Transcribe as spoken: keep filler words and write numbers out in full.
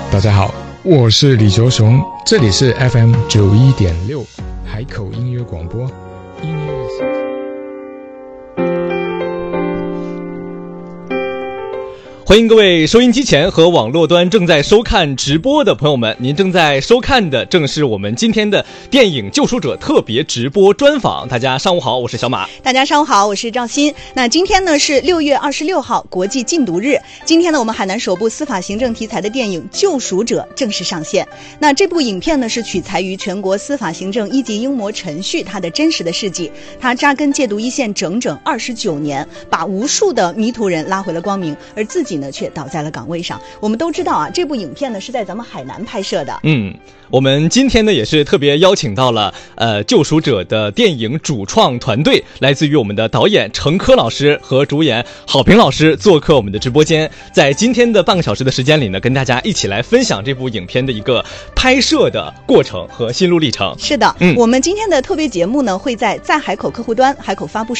大家好，我是李球雄，这里是 F M 九一点六海口音乐广播。音乐欢迎各位收音机前和网络端正在收看直播的朋友们，您正在收看的正是我们今天的电影《救赎者》特别直播专访。大家上午好，我是小马。 大家上午好，我是赵鑫。那今天呢是六月二十六号，国际禁毒日。今天呢，我们海南首部司法行政题材的电影《救赎者》正式上线。那这部影片呢是取材于全国司法行政一级英模陈旭他的真实的事迹，他扎根戒毒一线整整二十九年，把无数的迷途人拉回了光明，而自己呢却倒在了岗位上。我们都知道啊，这部影片呢是在咱们海南拍摄的。 嗯，我们今天呢也是特别邀请到了呃救赎者的电影主创团队，来自于我们的导演程科老师和主演郝平老师做客我们的直播间，在今天的半个小时的时间里呢，跟大家一起来分享这部影片的一个拍摄的过程和心路历程。 是的，嗯，我们今天的特别节目呢会在在海口客户端、海口发布